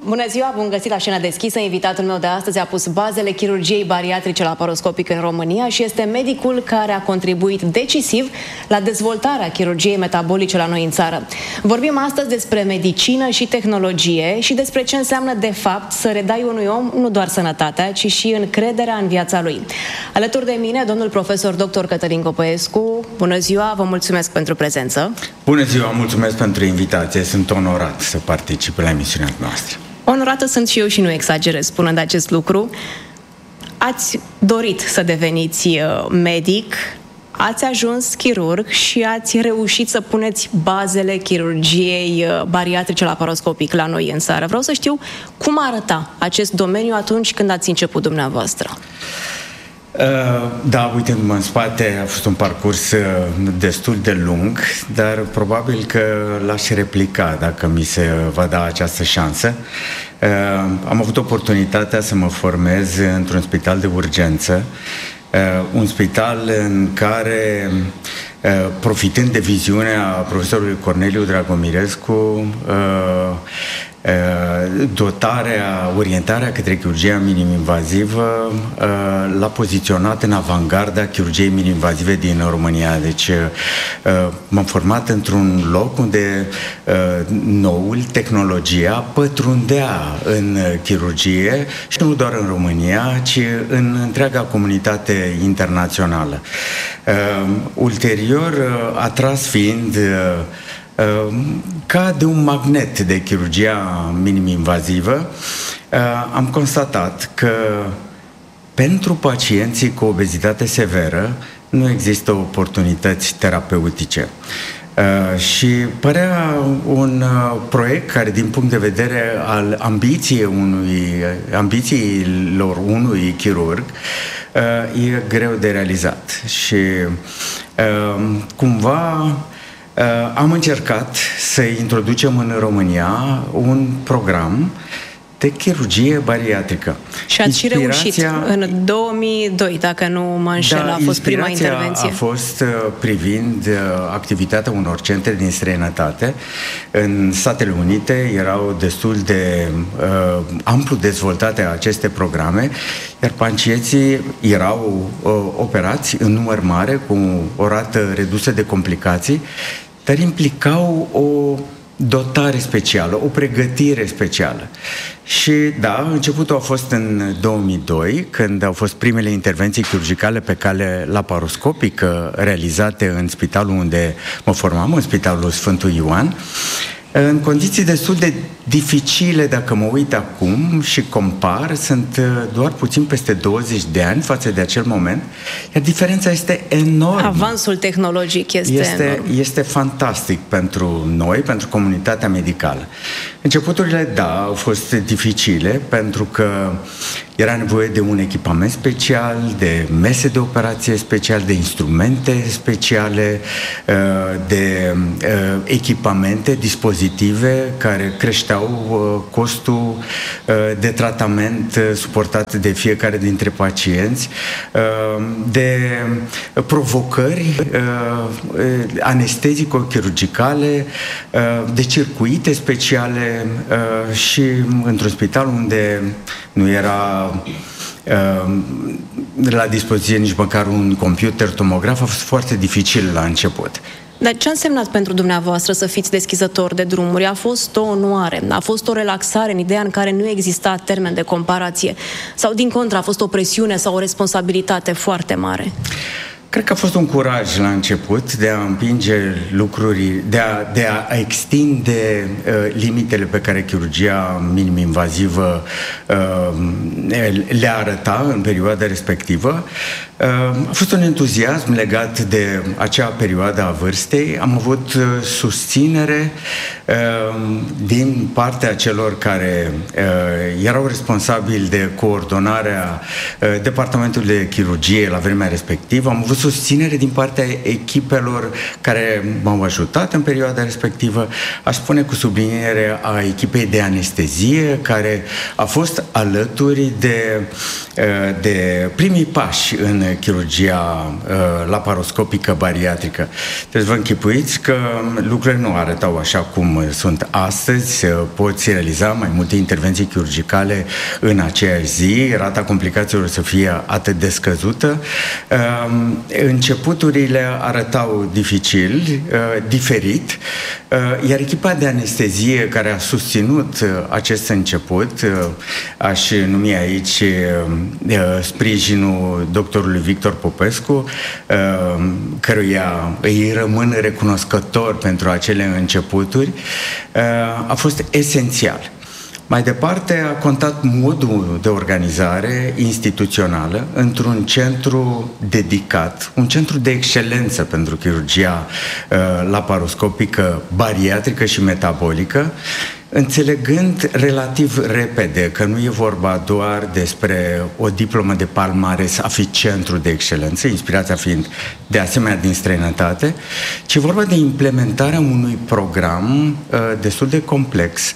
Bună ziua, bun găsit la Scena Deschisă. Invitatul meu de astăzi a pus bazele chirurgiei bariatrice laparoscopice în România și este medicul care a contribuit decisiv la dezvoltarea chirurgiei metabolice la noi în țară. Vorbim astăzi despre medicină și tehnologie și despre ce înseamnă de fapt să redai unui om nu doar sănătatea, ci și încrederea în viața lui. Alături de mine, domnul profesor dr. Cătălin Copăescu. Bună ziua, vă mulțumesc pentru prezență. Bună ziua, mulțumesc pentru invitație. Sunt onorat să particip la emisiunea noastră. Onorată sunt și eu și nu exagerez spunând acest lucru. Ați dorit să deveniți medic, ați ajuns chirurg și ați reușit să puneți bazele chirurgiei bariatrice laparoscopic la noi în țară. Vreau să știu cum arăta acest domeniu atunci când ați început dumneavoastră. Da, uitându-mă în spate, a fost un parcurs destul de lung, dar probabil că l-aș replica dacă mi se va da această șansă. Am avut oportunitatea să mă formez într-un spital de urgență, un spital în care, profitând de viziunea profesorului Corneliu Dragomirescu, orientarea către chirurgia minim-invazivă l-a poziționat în avangarda chirurgiei minim-invazive din România. Deci m-am format într-un loc unde noul, tehnologia, pătrundea în chirurgie și nu doar în România, ci în întreaga comunitate internațională. Ulterior, atras fiind ca de un magnet de chirurgia minim-invazivă, am constatat că pentru pacienții cu obezitate severă nu există oportunități terapeutice. Și părea un proiect care, din punct de vedere al ambițiilor unui chirurg, e greu de realizat. Și cumva am încercat să introducem în România un program de chirurgie bariatrică. Și ați și reușit. În 2002, dacă nu mă înșel, a fost prima intervenție. A fost privind activitatea unor centre din străinătate. În Statele Unite erau destul de amplu dezvoltate aceste programe, iar pacienții erau operați în număr mare, cu o rată redusă de complicații, dar implicau o dotare specială, o pregătire specială. Și da, începutul a fost în 2002, când au fost primele intervenții chirurgicale pe cale laparoscopică realizate în spitalul unde mă formam, în Spitalul Sfântul Ioan, în condiții destul de dificile. Dacă mă uit acum și compar, sunt doar puțin peste 20 de ani față de acel moment, iar diferența este enormă. Avansul tehnologic este enorm. Este fantastic pentru noi, pentru comunitatea medicală. Începuturile, da, au fost dificile, pentru că era nevoie de un echipament special, de mese de operație special, de instrumente speciale, de echipamente, dispozitive care creșteau costul de tratament suportat de fiecare dintre pacienți, de provocări anestezico-chirurgicale, de circuite speciale și într-un spital unde nu era la dispoziție nici măcar un computer tomograf, a fost foarte dificil la început. Dar ce a însemnat pentru dumneavoastră să fiți deschizător de drumuri? A fost o onoare, a fost o relaxare în ideea în care nu exista termen de comparație? Sau, din contră, a fost o presiune sau o responsabilitate foarte mare? Cred că a fost un curaj la început de a împinge lucruri, de a extinde limitele pe care chirurgia minim-invazivă le arăta în perioada respectivă. A fost un entuziasm legat de acea perioadă a vârstei. Am avut susținere din partea celor care erau responsabili de coordonarea departamentului de chirurgie la vremea respectivă. Am avut susținere din partea echipelor care m-au ajutat în perioada respectivă, aș spune cu subliniere a echipei de anestezie, care a fost alături de primii pași în chirurgia laparoscopică bariatrică. Deci vă închipuiți că lucrurile nu arătau așa cum sunt astăzi. Poți realiza mai multe intervenții chirurgicale în aceeași zi, rata complicațiilor să fie atât de scăzută. Începuturile arătau dificil, diferit, iar echipa de anestezie care a susținut acest început, aș numi aici sprijinul doctorului Victor Popescu, căruia îi rămân recunoscător pentru acele începuturi, a fost esențial. Mai departe a contat modul de organizare instituțională într-un centru dedicat, un centru de excelență pentru chirurgia laparoscopică, bariatrică și metabolică, înțelegând relativ repede că nu e vorba doar despre o diplomă de palmares a fi centru de excelență, inspirația fiind de asemenea din străinătate, ci e vorba de implementarea unui program destul de complex,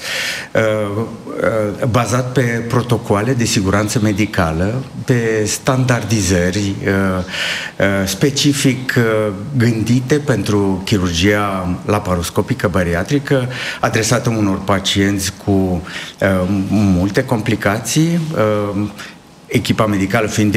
bazat pe protocoale de siguranță medicală, pe standardizări specific gândite pentru chirurgia laparoscopică bariatrică, adresată unor pacienți cu multe complicații, echipa medicală fiind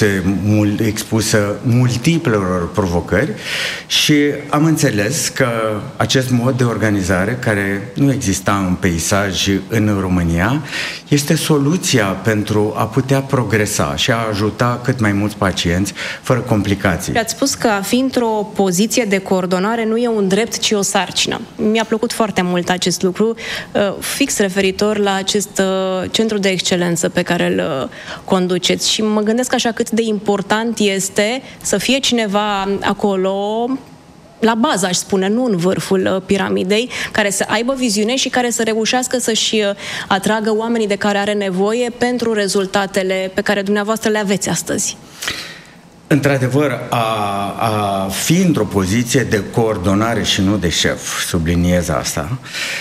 expusă multiplelor provocări, și am înțeles că acest mod de organizare, care nu exista în peisaj în România, este soluția pentru a putea progresa și a ajuta cât mai mulți pacienți fără complicații. Ați spus că a fi într-o poziție de coordonare nu e un drept, ci o sarcină. Mi-a plăcut foarte mult acest lucru, fix referitor la acest centru de excelență pe care îl conduceți, și mă gândesc așa cât de important este să fie cineva acolo la bază, aș spune, nu în vârful piramidei, care să aibă viziune și care să reușească să-și atragă oamenii de care are nevoie pentru rezultatele pe care dumneavoastră le aveți astăzi. Într-adevăr, a fi într-o poziție de coordonare și nu de șef, subliniez asta,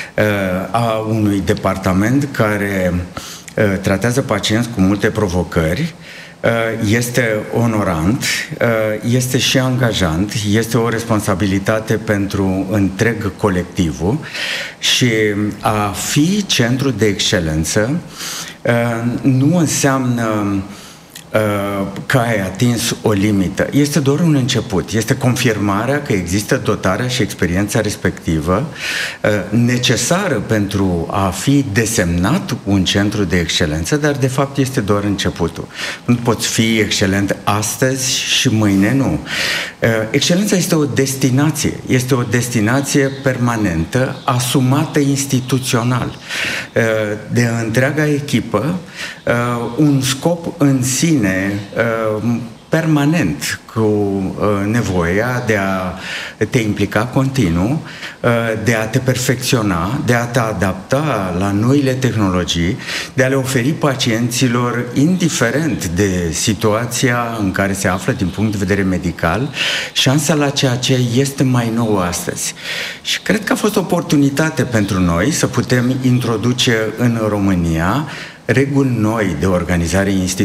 a unui departament care tratează pacienți cu multe provocări, este onorant, este și angajant, este o responsabilitate pentru întreg colectivul, și a fi centru de excelență nu înseamnă că ai atins o limită. Este doar un început. Este confirmarea că există dotarea și experiența respectivă necesară pentru a fi desemnat un centru de excelență, dar de fapt este doar începutul. Nu poți fi excelent astăzi și mâine nu. Excelența este o destinație. Este o destinație permanentă, asumată instituțional de întreaga echipă, un scop în sine permanent, cu nevoia de a te implica continuu, de a te perfecționa, de a te adapta la noile tehnologii, de a le oferi pacienților, indiferent de situația în care se află din punct de vedere medical, șansa la ceea ce este mai nou astăzi. Și cred că a fost o oportunitate pentru noi să putem introduce în România reguli noi de organizare instituțională